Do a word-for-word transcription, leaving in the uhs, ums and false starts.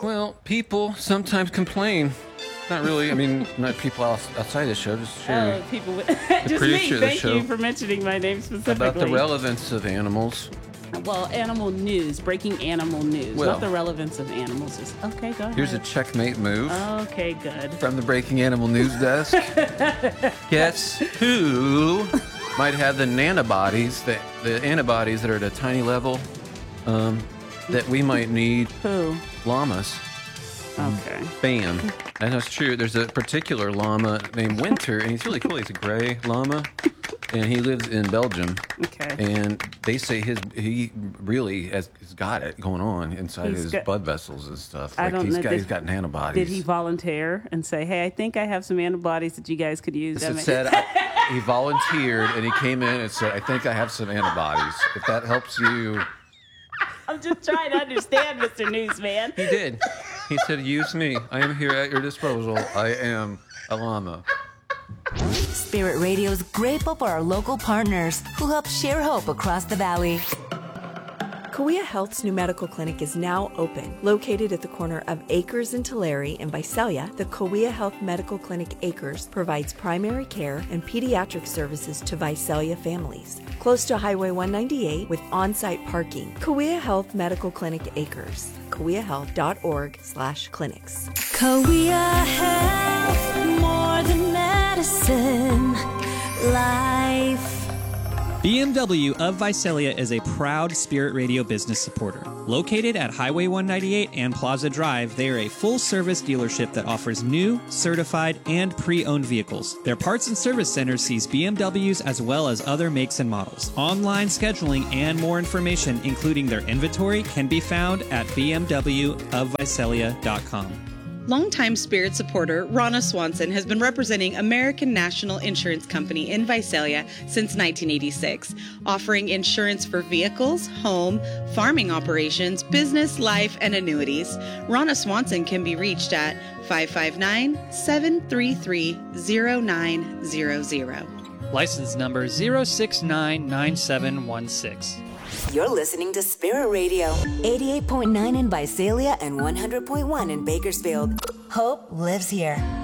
Well, people sometimes complain. Not really. I mean, not people outside the show. Just sure. Oh, people. With, just me. Thank you for mentioning my name specifically. About the relevance of animals. Well, animal news, breaking animal news, well, not the relevance of animals. Just, okay, go ahead. Here's a checkmate move. Okay, good. From the Breaking Animal News Desk. Guess who might have the nanobodies, the, the antibodies that are at a tiny level um, that we might need? Who? Llamas. Okay. Bam. And that's true. There's a particular llama named Winter, and he's really cool. He's a gray llama, and he lives in Belgium. Okay. And they say his he really has, has got it going on inside He's his got, blood vessels and stuff. I Like don't he's know. got Did, he's got antibodies. Did he volunteer and say, "Hey, I think I have some antibodies that you guys could use"? It said I, he volunteered, and he came in and said, "I think I have some antibodies. If that helps you." I'm just trying to understand, Mister Newsman. He did. He said, use me. I am here at your disposal. I am a llama. Spirit Radio is grateful for our local partners who help share hope across the valley. Kauai Health's new medical clinic is now open. Located at the corner of Acres and Tulare in Visalia, the Kauai Health Medical Clinic Acres provides primary care and pediatric services to Visalia families. Close to Highway one ninety-eight with on-site parking. Kauai Health Medical Clinic Acres. kauai health dot org slash clinics. Kauai Health, more than medicine, life. B M W of Visalia is a proud Spirit Radio business supporter. Located at Highway one ninety-eight and Plaza Drive, they are a full-service dealership that offers new, certified, and pre-owned vehicles. Their parts and service center sees B M Ws as well as other makes and models. Online scheduling and more information, including their inventory, can be found at b m w of visalia dot com. Longtime Spirit supporter Ronna Swanson has been representing American National Insurance Company in Visalia since nineteen eighty-six, offering insurance for vehicles, home, farming operations, business, life, and annuities. Ronna Swanson can be reached at five five nine, seven three three, zero nine zero zero. License number zero six nine nine seven one six. You're listening to Spirit Radio, eighty-eight point nine in Visalia and one hundred point one in Bakersfield. Hope lives here.